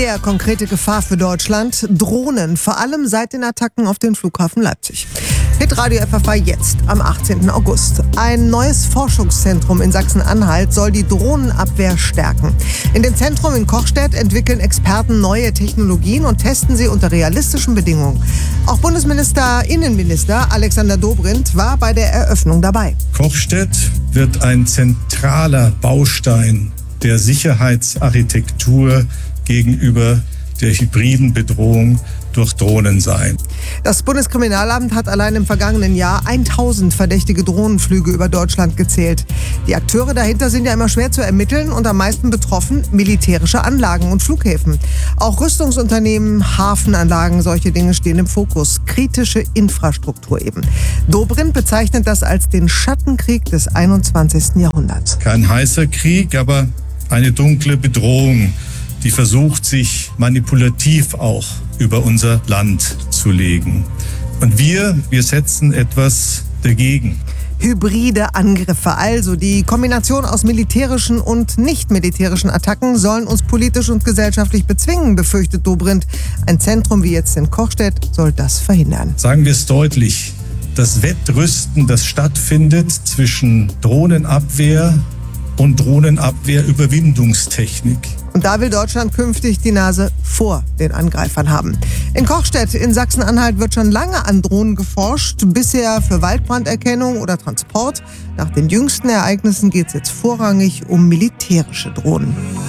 Sehr konkrete Gefahr für Deutschland. Drohnen, vor allem seit den Attacken auf den Flughafen Leipzig. Hitradio FFH jetzt am 18. August. Ein neues Forschungszentrum in Sachsen-Anhalt soll die Drohnenabwehr stärken. In dem Zentrum in Kochstedt entwickeln Experten neue Technologien und testen sie unter realistischen Bedingungen. Auch Innenminister Alexander Dobrindt war bei der Eröffnung dabei. Kochstedt wird ein zentraler Baustein der Sicherheitsarchitektur gegenüber der hybriden Bedrohung durch Drohnen sein. Das Bundeskriminalamt hat allein im vergangenen Jahr 1000 verdächtige Drohnenflüge über Deutschland gezählt. Die Akteure dahinter sind ja immer schwer zu ermitteln und am meisten betroffen militärische Anlagen und Flughäfen. Auch Rüstungsunternehmen, Hafenanlagen, solche Dinge stehen im Fokus. Kritische Infrastruktur eben. Dobrindt bezeichnet das als den Schattenkrieg des 21. Jahrhunderts. Kein heißer Krieg, aber eine dunkle Bedrohung, die versucht, sich manipulativ auch über unser Land zu legen. Und wir setzen etwas dagegen. Hybride Angriffe, also die Kombination aus militärischen und nicht-militärischen Attacken, sollen uns politisch und gesellschaftlich bezwingen, befürchtet Dobrindt. Ein Zentrum wie jetzt in Kochstedt soll das verhindern. Sagen wir es deutlich, das Wettrüsten, das stattfindet zwischen Drohnenabwehr und Drohnenabwehr-Überwindungstechnik. Und da will Deutschland künftig die Nase vor den Angreifern haben. In Kochstedt in Sachsen-Anhalt wird schon lange an Drohnen geforscht, bisher für Waldbranderkennung oder Transport. Nach den jüngsten Ereignissen geht es jetzt vorrangig um militärische Drohnen.